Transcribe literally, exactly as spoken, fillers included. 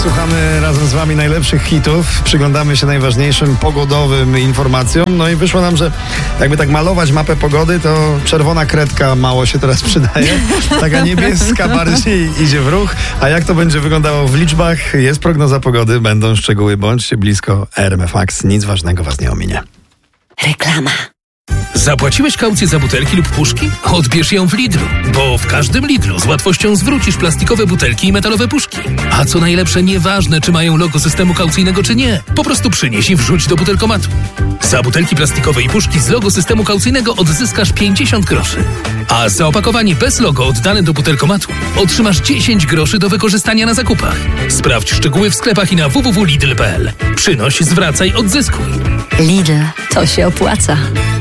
Słuchamy razem z wami najlepszych hitów, przyglądamy się najważniejszym pogodowym informacjom, no i wyszło nam, że jakby tak malować mapę pogody, to czerwona kredka mało się teraz przydaje, taka niebieska bardziej idzie w ruch, a jak to będzie wyglądało w liczbach, jest prognoza pogody, będą szczegóły, bądźcie blisko R M F Max, nic ważnego was nie ominie. Reklama. Zapłaciłeś kaucję za butelki lub puszki? Odbierz ją w Lidlu, bo w każdym Lidlu z łatwością zwrócisz plastikowe butelki i metalowe puszki. A co najlepsze, nieważne czy mają logo systemu kaucyjnego czy nie, po prostu przynieś i wrzuć do butelkomatu. Za butelki plastikowe i puszki z logo systemu kaucyjnego odzyskasz pięćdziesiąt groszy. A za opakowanie bez logo oddane do butelkomatu otrzymasz dziesięć groszy do wykorzystania na zakupach. Sprawdź szczegóły w sklepach i na w w w kropka lidl kropka p l. Przynoś, zwracaj, odzyskuj. Lidl, to się opłaca.